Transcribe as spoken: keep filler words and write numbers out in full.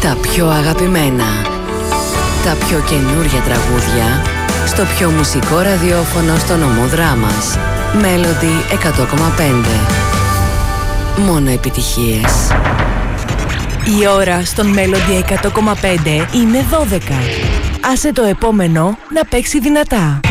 Τα πιο αγαπημένα, τα πιο καινούρια τραγούδια στο πιο μουσικό ραδιόφωνο στο νομό Δράμας. Melody εκατό κόμμα πέντε. Μόνο επιτυχίες. Η ώρα στον Melody εκατό κόμμα πέντε είναι δώδεκα. Άσε το επόμενο να παίξει δυνατά.